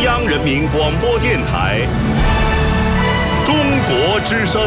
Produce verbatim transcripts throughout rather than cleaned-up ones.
央人民广播电台中国之声。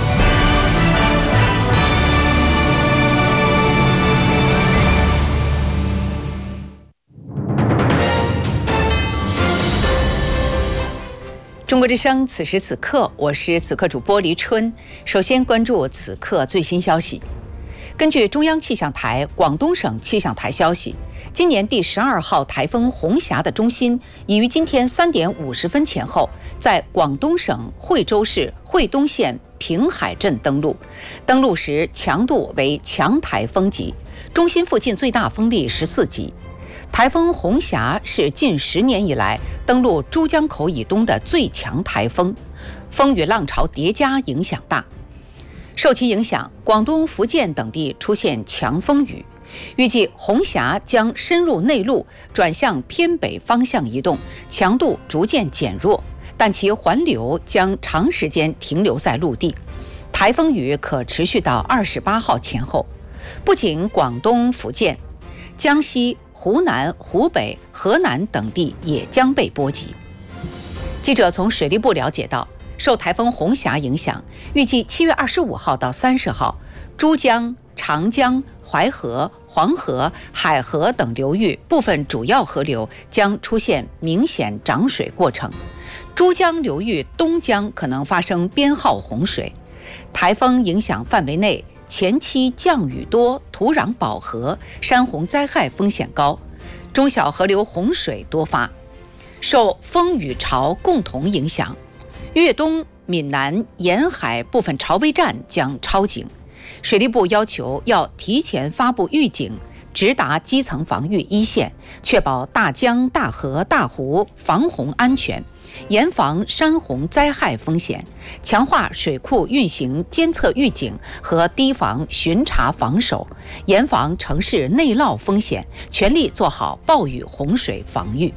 中国之声，此时此刻，我是此刻主播黎春。首先关注此刻最新消息。根据中央气象台、广东省气象台消息，今年第十二号台风红霞的中心已于今天三点五十分前后，在广东省惠州市惠东县平海镇登陆。登陆时强度为强台风级，中心附近最大风力十四级。台风红霞是近十年以来登陆珠江口以东的最强台风，风雨浪潮叠加，影响大。受其影响，广东、福建等地出现强风雨。预计红霞将深入内陆，转向偏北方向移动，强度逐渐减弱，但其环流将长时间停留在陆地。台风雨可持续到二十八号前后。不仅广东、福建、江西、湖南、湖北、河南等地也将被波及。记者从水利部了解到，受台风红霞影响，预计七月二十五号到三十号，珠江、长江、淮河、黄河、海河等流域部分主要河流将出现明显涨水过程，珠江流域东江可能发生编号洪水。台风影响范围内，前期降雨多，土壤饱和，山洪灾害风险高，中小河流洪水多发。受风雨潮共同影响，粤东、闽南沿海部分潮位站将超警。水利部要求要提前发布预警，直达基层防御一线，确保大江、大河、大湖防洪安全，严防山洪灾害风险，强化水库运行监测预警和堤防巡查防守，严防城市内涝风险，全力做好暴雨洪水防御。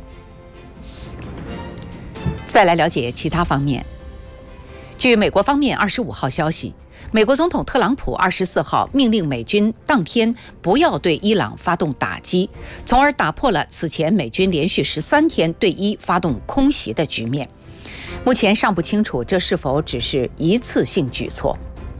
再来了解其他方面。据美国方面二十五号消息，美国总统特朗普二十四号命令美军当天不要对伊朗发动打击，从而打破了此前美军连续十三天对伊发动空袭的局面。目前尚不清楚这是否只是一次性举措。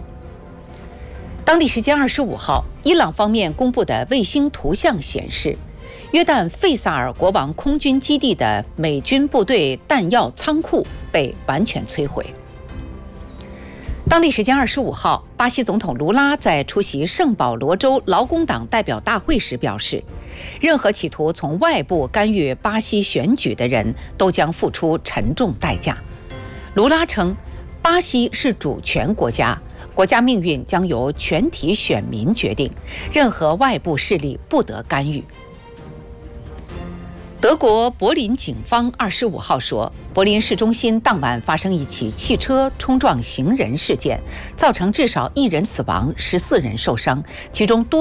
当地时间二十五号，伊朗方面公布的卫星图像显示，约旦费萨尔国王空军基地的美军部队弹药仓库被完全摧毁。当地时间二十五号，巴西总统卢拉在出席圣保罗州劳工党代表大会时表示，任何企图从外部干预巴西选举的人都将付出沉重代价。卢拉称，巴西是主权国家，国家命运将由全体选民决定，任何外部势力不得干预。德国柏林警方二十五号说，柏林市中心当晚发生一起汽车冲撞行人事件，造成至少一人死亡，十四人受伤，其中多